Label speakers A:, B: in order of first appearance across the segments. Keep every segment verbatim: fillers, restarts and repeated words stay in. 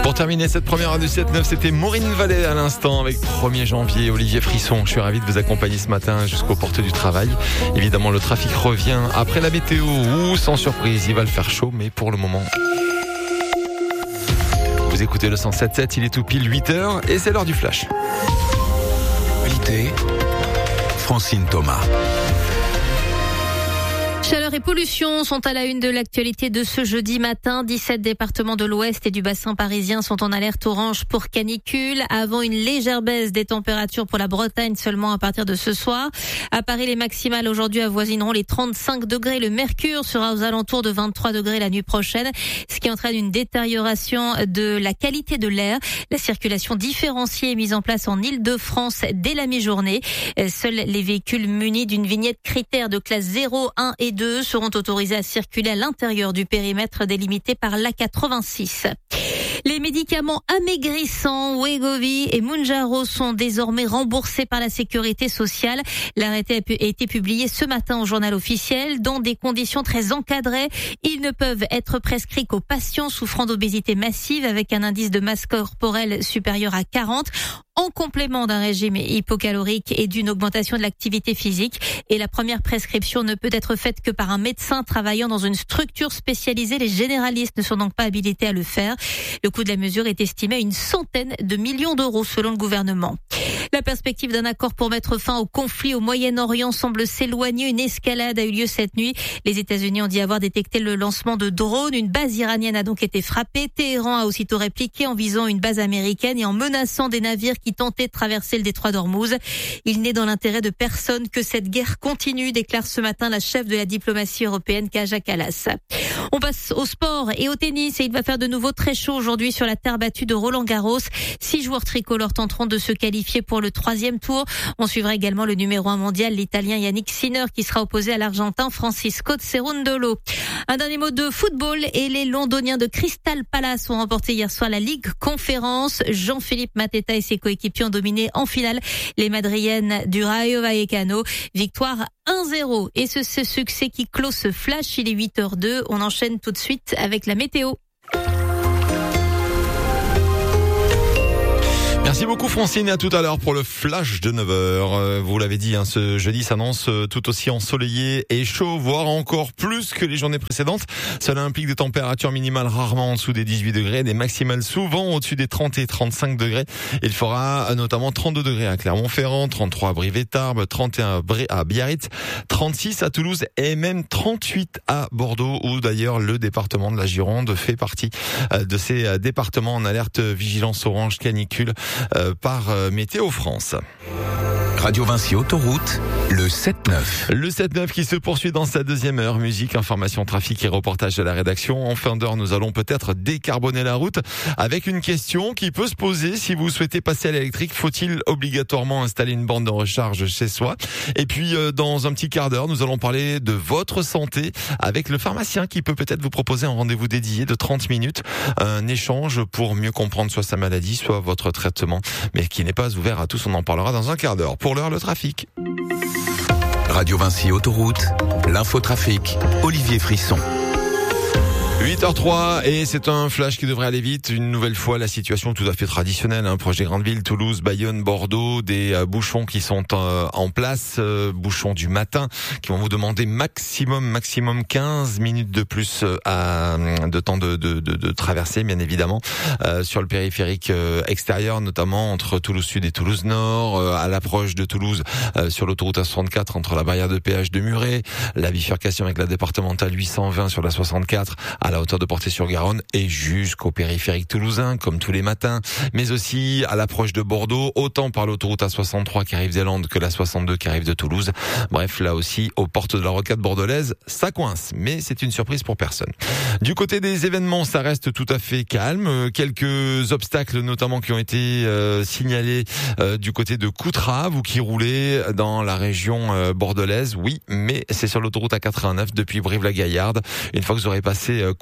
A: Pour terminer cette première heure du sept neuf, c'était Maureen Vallée à l'instant avec premier janvier, Olivier Frisson. Je suis ravi de vous accompagner ce matin jusqu'aux portes du travail. Évidemment, le trafic revient après la météo ou sans surprise, il va le faire chaud, mais pour le moment... Vous écoutez le cent sept sept, il est tout pile huit heures et c'est l'heure du flash.
B: Qualité, Francine Thomas.
C: Chaleur et pollution sont à la une de l'actualité de ce jeudi matin. dix-sept départements de l'Ouest et du bassin parisien sont en alerte orange pour canicule, avant une légère baisse des températures pour la Bretagne seulement à partir de ce soir. À Paris, les maximales aujourd'hui avoisineront les trente-cinq degrés. Le mercure sera aux alentours de vingt-trois degrés la nuit prochaine, ce qui entraîne une détérioration de la qualité de l'air. La circulation différenciée est mise en place en Île-de-France dès la mi-journée. Seuls les véhicules munis d'une vignette critère de classe zéro, un et deux seront autorisés à circuler à l'intérieur du périmètre délimité par l'A quatre-vingt-six. Les médicaments amaigrissants Wegovy et Mounjaro sont désormais remboursés par la sécurité sociale. L'arrêté a été publié ce matin au journal officiel. Dans des conditions très encadrées, ils ne peuvent être prescrits qu'aux patients souffrant d'obésité massive avec un indice de masse corporelle supérieur à quarante, en complément d'un régime hypocalorique et d'une augmentation de l'activité physique. Et la première prescription ne peut être faite que par un médecin travaillant dans une structure spécialisée. Les généralistes ne sont donc pas habilités à le faire. Le coût de la mesure est estimé à une centaine de millions d'euros selon le gouvernement. La perspective d'un accord pour mettre fin au conflit au Moyen-Orient semble s'éloigner. Une escalade a eu lieu cette nuit. Les États-Unis ont dit avoir détecté le lancement de drones. Une base iranienne a donc été frappée. Téhéran a aussitôt répliqué en visant une base américaine et en menaçant des navires qui tentaient de traverser le détroit d'Ormuz. Il n'est dans l'intérêt de personne que cette guerre continue, déclare ce matin la chef de la diplomatie européenne, Kaja Kallas. On passe au sport et au tennis et il va faire de nouveau très chaud aujourd'hui sur la terre battue de Roland-Garros. Six joueurs tricolores tenteront de se qualifier pour le troisième tour. On suivra également le numéro un mondial, l'Italien Yannick Sinner, qui sera opposé à l'Argentin Francisco Cerundolo. Un dernier mot de football et les Londoniens de Crystal Palace ont remporté hier soir la Ligue Conférence. Jean-Philippe Mateta et ses coéquipiers ont dominé en finale les Madriennes du Rayo Vallecano. Victoire un zéro. Et ce, ce succès qui clôt ce flash, il est huit heures deux. On enchaîne tout de suite avec la météo.
A: Merci beaucoup Francine, à tout à l'heure pour le flash de neuf heures. Vous l'avez dit, hein, ce jeudi s'annonce tout aussi ensoleillé et chaud, voire encore plus que les journées précédentes. Cela implique des températures minimales rarement en dessous des dix-huit degrés, des maximales souvent au-dessus des trente et trente-cinq degrés. Il fera notamment trente-deux degrés à Clermont-Ferrand, trente-trois à Brive-et-Tarbes, trente et un à Biarritz, trente-six à Toulouse et même trente-huit à Bordeaux, où d'ailleurs le département de la Gironde fait partie de ces départements en alerte vigilance orange canicule par Météo France.
B: Radio Vinci Autoroute, le sept neuf.
A: Le sept neuf qui se poursuit dans sa deuxième heure. Musique, information, trafic et reportage de la rédaction. En fin d'heure, nous allons peut-être décarboner la route avec une question qui peut se poser. Si vous souhaitez passer à l'électrique, faut-il obligatoirement installer une borne de recharge chez soi? Et puis, dans un petit quart d'heure, nous allons parler de votre santé avec le pharmacien qui peut peut-être vous proposer un rendez-vous dédié de trente minutes. Un échange pour mieux comprendre soit sa maladie, soit votre traitement, mais qui n'est pas ouvert à tous. On en parlera dans un quart d'heure. Pour l'heure, le trafic.
B: Radio Vinci Autoroute, l'infotrafic, Olivier Frisson.
A: huit heures trois et c'est un flash qui devrait aller vite. Une nouvelle fois, la situation tout à fait traditionnelle, hein, projet Grande Ville, Toulouse, Bayonne, Bordeaux, des euh, bouchons qui sont euh, en place, euh, bouchons du matin, qui vont vous demander maximum, maximum quinze minutes de plus euh, à, de temps de, de, de, de traversée, bien évidemment, euh, sur le périphérique euh, extérieur, notamment entre Toulouse Sud et Toulouse Nord, euh, à l'approche de Toulouse, euh, sur l'autoroute A soixante-quatre, entre la barrière de péage de Muret, la bifurcation avec la départementale huit cent vingt sur la soixante-quatre, à la hauteur de Portée-sur-Garonne et jusqu'au périphérique toulousain, comme tous les matins, mais aussi à l'approche de Bordeaux, autant par l'autoroute A soixante-trois qui arrive des Landes que la soixante-deux qui arrive de Toulouse. Bref, là aussi, aux portes de la rocade bordelaise, ça coince, mais c'est une surprise pour personne. Du côté des événements, ça reste tout à fait calme. Quelques obstacles, notamment, qui ont été euh, signalés euh, du côté de Coutras, vous qui roulez dans la région euh, bordelaise, oui, mais c'est sur l'autoroute A quatre-vingt-neuf depuis Brive-la-Gaillarde. Une fois que vous aurez passé euh,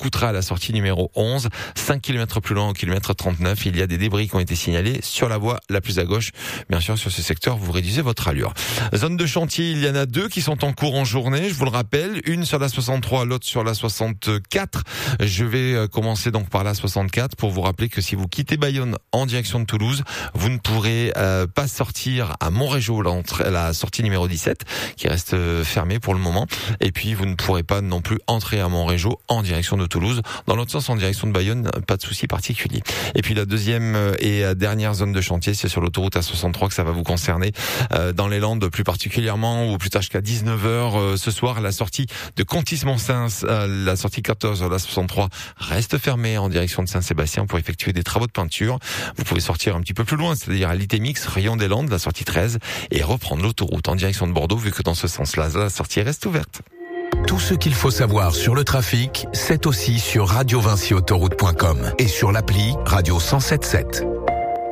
A: Coutras à la sortie numéro onze. cinq kilomètres plus loin au kilomètre trente-neuf, il y a des débris qui ont été signalés sur la voie la plus à gauche. Bien sûr, sur ce secteur, vous réduisez votre allure. Zone de chantier, il y en a deux qui sont en cours en journée, je vous le rappelle. Une sur la soixante-trois, l'autre sur la soixante-quatre. Je vais commencer donc par la soixante-quatre pour vous rappeler que si vous quittez Bayonne en direction de Toulouse, vous ne pourrez euh, pas sortir à Montrégeau, l'entrée, la sortie numéro dix-sept, qui reste fermée pour le moment. Et puis, vous ne pourrez pas non plus entrer à Montrégeau en direction de Toulouse. Dans l'autre sens, en direction de Bayonne, pas de souci particulier. Et puis, la deuxième et dernière zone de chantier, c'est sur l'autoroute A soixante-trois que ça va vous concerner. Euh, dans les Landes, plus particulièrement, ou plus tard jusqu'à dix-neuf heures euh, ce soir, la sortie de Contis-Monsens, euh, la sortie quatorze de la soixante-trois reste fermée en direction de Saint-Sébastien pour effectuer des travaux de peinture. Vous pouvez sortir un petit peu plus loin, c'est-à-dire à l'Itémix, rayon des Landes, la sortie treize, et reprendre l'autoroute en direction de Bordeaux, vu que dans ce sens-là, la sortie reste ouverte.
B: Tout ce qu'il faut savoir sur le trafic, c'est aussi sur radio vinci autoroute point com et sur l'appli Radio cent sept sept.